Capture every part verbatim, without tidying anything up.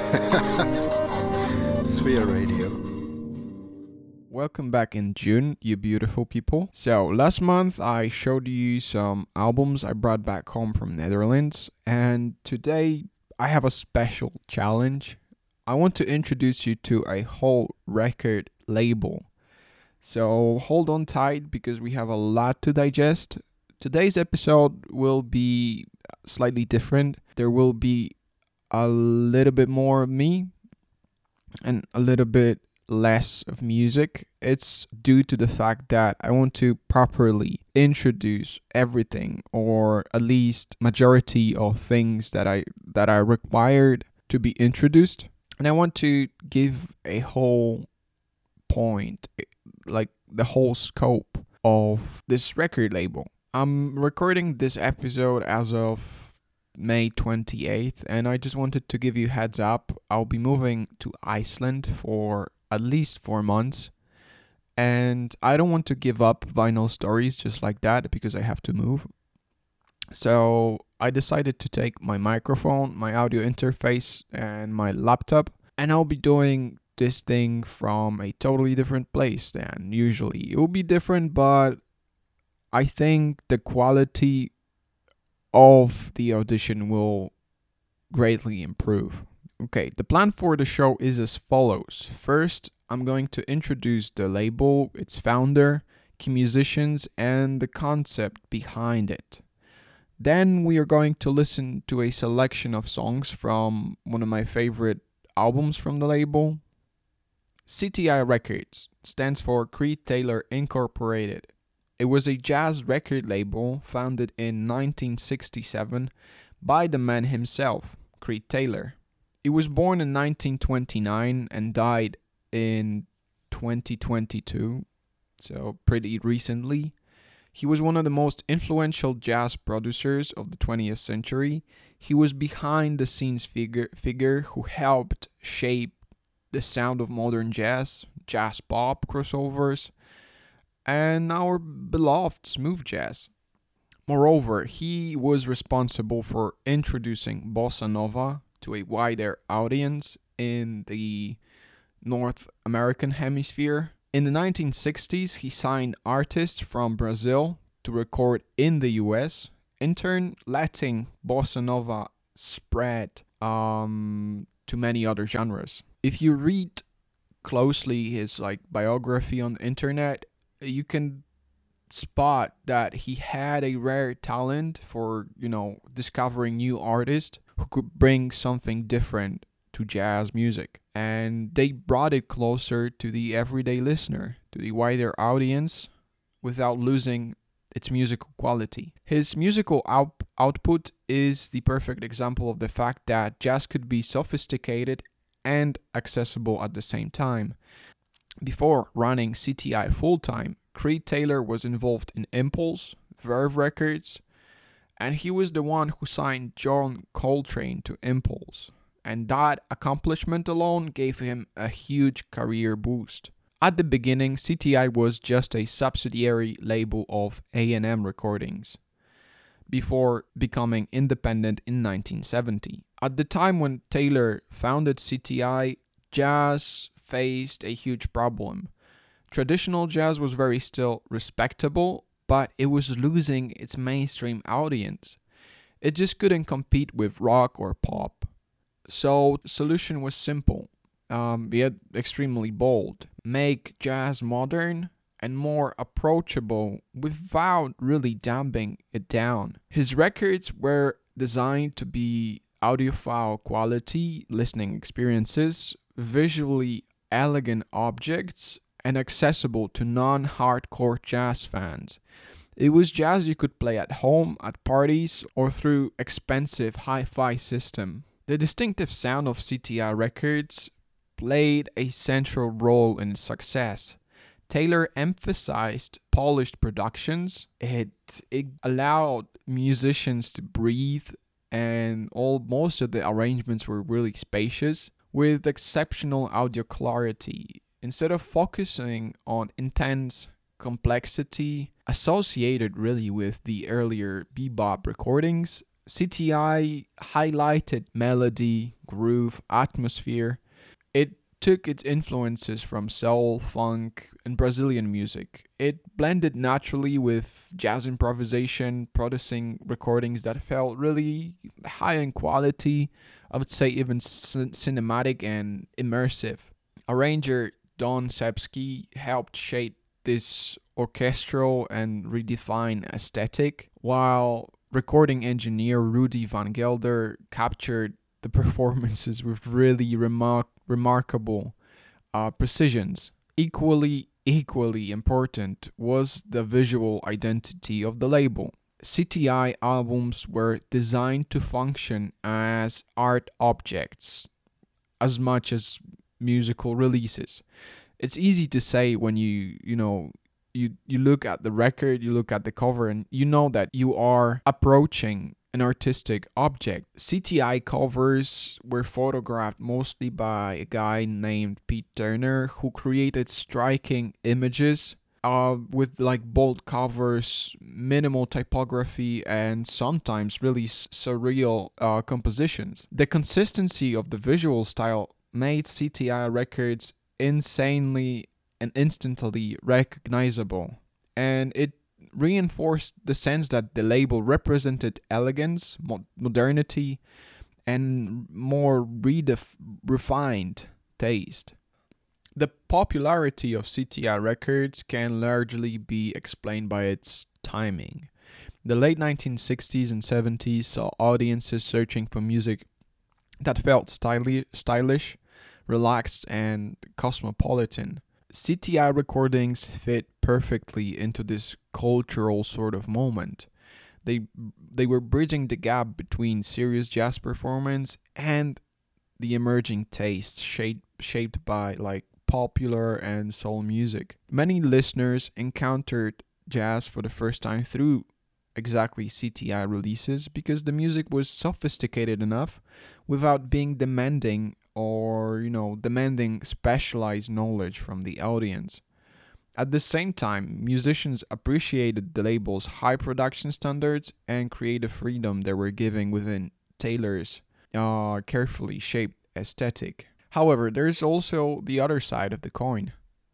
Sphere Radio. Welcome back in June, you beautiful people. So, last month I showed you some albums I brought back home from Netherlands, and today I have a special challenge. I want to introduce you to a whole record label. So, hold on tight because we have a lot to digest. Today's episode will be slightly different. There will be a little bit more of me and a little bit less of music. It's due to the fact that I want to properly introduce everything, or at least majority of things that I that are required to be introduced. And I want to give a whole point, like the whole scope of this record label. I'm recording this episode as of May twenty-eighth, and I just wanted to give you heads up. I'll be moving to Iceland for at least four months, and I don't want to give up vinyl stories just like that because I have to move. So I decided to take my microphone, my audio interface, and my laptop, and I'll be doing this thing from a totally different place than usually. It will be different, but I think the quality of the audition will greatly improve. Okay, the plan for the show is as follows. First, I'm going to introduce the label, its founder, key musicians, and the concept behind it. Then we are going to listen to a selection of songs from one of my favorite albums from the label. C T I Records stands for Creed Taylor Incorporated. It was a jazz record label founded in nineteen sixty-seven by the man himself, Creed Taylor. He was born in nineteen twenty-nine and died in twenty twenty-two, so pretty recently. He was one of the most influential jazz producers of the twentieth century. He was behind the scenes figure, figure who helped shape the sound of modern jazz, jazz pop crossovers, and our beloved smooth jazz. Moreover, he was responsible for introducing bossa nova to a wider audience in the North American hemisphere. In the nineteen sixties, he signed artists from Brazil to record in the U S, in turn letting bossa nova spread um, to many other genres. If you read closely his like biography on the internet, you can spot that he had a rare talent for, you know, discovering new artists who could bring something different to jazz music. And they brought it closer to the everyday listener, to the wider audience, without losing its musical quality. His musical out- output is the perfect example of the fact that jazz could be sophisticated and accessible at the same time. Before running C T I full-time, Creed Taylor was involved in Impulse, Verve Records, and he was the one who signed John Coltrane to Impulse. And that accomplishment alone gave him a huge career boost. At the beginning, C T I was just a subsidiary label of A and M Recordings, before becoming independent in nineteen seventy. At the time when Taylor founded C T I, jazz faced a huge problem. Traditional jazz was very still respectable, but it was losing its mainstream audience. It just couldn't compete with rock or pop. So the solution was simple, um, yet extremely bold. Make jazz modern and more approachable without really dumbing it down. His records were designed to be audiophile quality listening experiences, visually elegant objects, and accessible to non-hardcore jazz fans. It was jazz you could play at home, at parties, or through expensive hi-fi system. The distinctive sound of C T I Records played a central role in its success. Taylor emphasized polished productions. It, it allowed musicians to breathe, and all most of the arrangements were really spacious, with exceptional audio clarity. Instead of focusing on intense complexity associated really with the earlier bebop recordings, C T I highlighted melody, groove, atmosphere. It took its influences from soul, funk, and Brazilian music. It blended naturally with jazz improvisation, producing recordings that felt really high in quality. I would say even c- cinematic and immersive. Arranger Don Sepsky helped shape this orchestral and redefine aesthetic, while recording engineer Rudy Van Gelder captured the performances with really remark- remarkable uh, precisions. Equally, equally important was the visual identity of the label. C T I albums were designed to function as art objects as much as musical releases. It's easy to say when you, you know, you you look at the record, you look at the cover, and you know that you are approaching an artistic object. C T I covers were photographed mostly by a guy named Pete Turner, who created striking images uh, with like bold covers, minimal typography, and sometimes really s- surreal uh, compositions. The consistency of the visual style made C T I records insanely and instantly recognizable, and it reinforced the sense that the label represented elegance, mo- modernity, and more redef- refined taste. The popularity of C T I records can largely be explained by its timing. The late nineteen sixties and seventies saw audiences searching for music that felt styli- stylish, relaxed, and cosmopolitan. C T I recordings fit perfectly into this cultural sort of moment. They they were bridging the gap between serious jazz performance and the emerging taste shaped shaped by like popular and soul music. Many listeners encountered jazz for the first time through exactly C T I releases because the music was sophisticated enough without being demanding or, you know, demanding specialized knowledge from the audience. At the same time, musicians appreciated the label's high production standards and creative freedom they were giving within Taylor's uh, carefully shaped aesthetic. However, there's also the other side of the coin.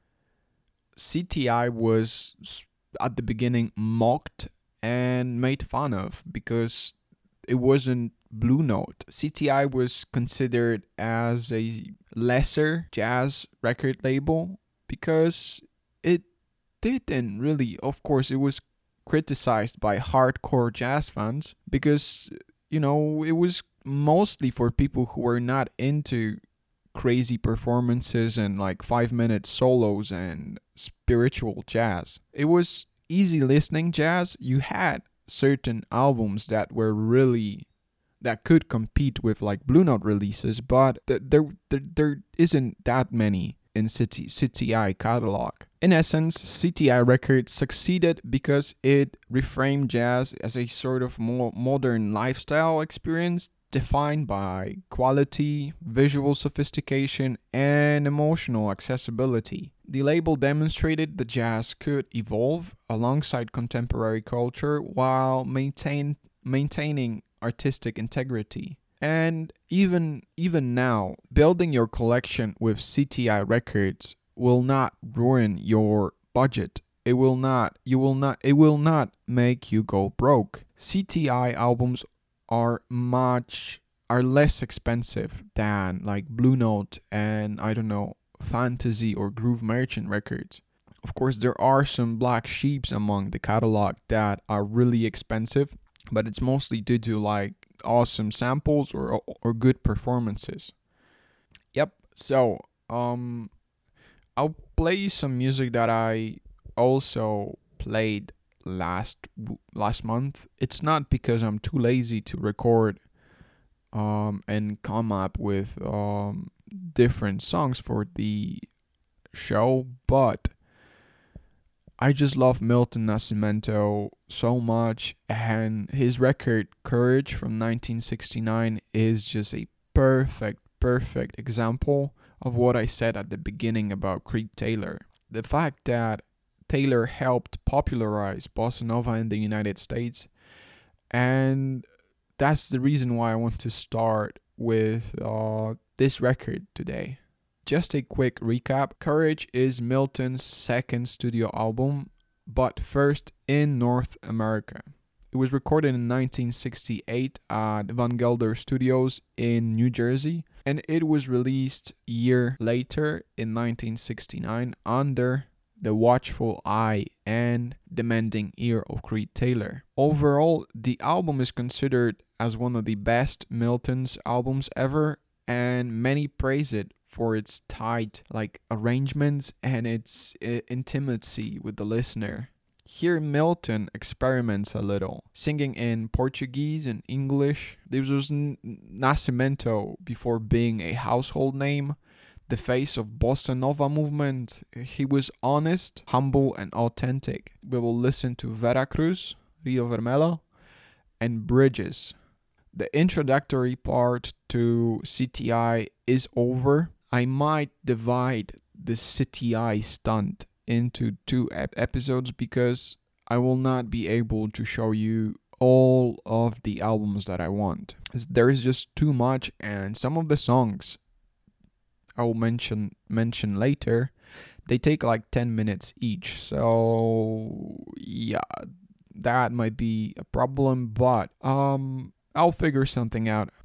C T I was at the beginning mocked and made fun of because it wasn't Blue Note. C T I was considered as a lesser jazz record label because it didn't really, of course, it was criticized by hardcore jazz fans because, you know, it was mostly for people who were not into crazy performances and like five minute solos and spiritual jazz. It was easy listening jazz. You had certain albums that were really that could compete with like Blue Note releases, but th- there, there there isn't that many in C T I catalog. In essence, C T I Records succeeded because it reframed jazz as a sort of more modern lifestyle experience defined by quality, visual sophistication, and emotional accessibility. The label demonstrated that jazz could evolve alongside contemporary culture while maintain, maintaining artistic integrity. And even even now, building your collection with C T I records will not ruin your budget. It will not you will not it will not make you go broke. C T I albums are much are less expensive than like Blue Note and I don't know Fantasy or Groove Merchant records. Of course, there are some black sheeps among the catalog that are really expensive, but it's mostly due to like awesome samples or or good performances. Yep. So, um I'll play some music that I also played last last month. It's not because I'm too lazy to record um and come up with um different songs for the show, but I just love Milton Nascimento so much, and his record Courage from nineteen sixty-nine is just a perfect, perfect example of what I said at the beginning about Creed Taylor. The fact that Taylor helped popularize bossa nova in the United States, and that's the reason why I want to start with uh, this record today. Just a quick recap. Courage is Milton's second studio album, but first in North America. It was recorded in nineteen sixty-eight at Van Gelder Studios in New Jersey, and it was released a year later in nineteen sixty-nine under the watchful eye and demanding ear of Creed Taylor. Overall, the album is considered as one of the best Milton's albums ever, and many praise it for its tight like arrangements and its uh, intimacy with the listener. Here Milton experiments a little, singing in Portuguese and English. This was N- Nascimento before being a household name, the face of Bossa Nova movement. He was honest, humble, and authentic. We will listen to Veracruz, Rio Vermelho, and Bridges. The introductory part to C T I is over. I might divide the C T I stunt into two ep- episodes because I will not be able to show you all of the albums that I want. There is just too much, and some of the songs I will mention mention later, they take like ten minutes each. So yeah, that might be a problem, but um I'll figure something out.